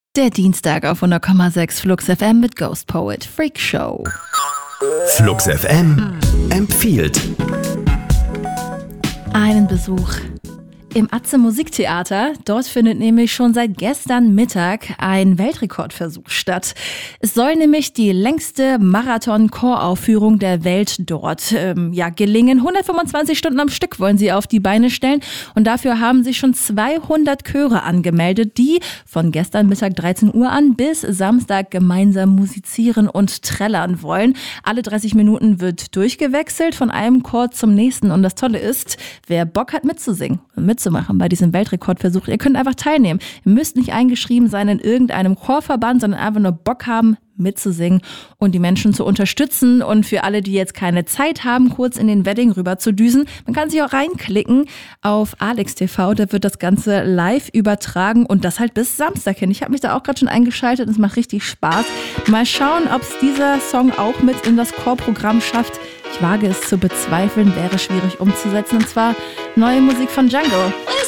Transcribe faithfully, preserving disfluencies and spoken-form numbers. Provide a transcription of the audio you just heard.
Der Dienstag auf hundert Komma sechs Flux F M mit Ghost Poet Freak Show. Flux F M empfiehlt Einen Besuch im Atze Musiktheater. Dort findet nämlich schon seit gestern Mittag ein Weltrekordversuch statt. Es soll nämlich die längste Marathon-Choraufführung der Welt dort ähm, ja, gelingen. hundertfünfundzwanzig Stunden am Stück wollen sie auf die Beine stellen. Und dafür haben sich schon zweihundert Chöre angemeldet, die von gestern Mittag dreizehn Uhr an bis Samstag gemeinsam musizieren und trällern wollen. Alle dreißig Minuten wird durchgewechselt von einem Chor zum nächsten. Und das Tolle ist, wer Bock hat mitzusingen, mit zu machen bei diesem Weltrekordversuch. Ihr könnt einfach teilnehmen. Ihr müsst nicht eingeschrieben sein in irgendeinem Chorverband, sondern einfach nur Bock haben, mitzusingen und die Menschen zu unterstützen. Und für alle, die jetzt keine Zeit haben, kurz in den Wedding rüber zu düsen, man kann sich auch reinklicken auf Alex T V. Da wird das Ganze live übertragen und das halt bis Samstag hin. Ich habe mich da auch gerade schon eingeschaltet und es macht richtig Spaß. Mal schauen, ob es dieser Song auch mit in das Chorprogramm schafft. Ich wage es zu bezweifeln, wäre schwierig umzusetzen. Und zwar neue Musik von Django.